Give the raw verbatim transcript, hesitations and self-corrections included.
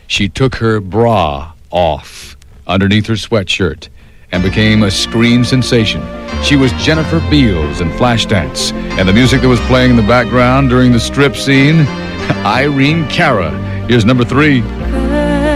she took her bra off underneath her sweatshirt and became a screen sensation. She was Jennifer Beals in Flashdance, and the music that was playing in the background during the strip scene, Irene Cara. Here's number three.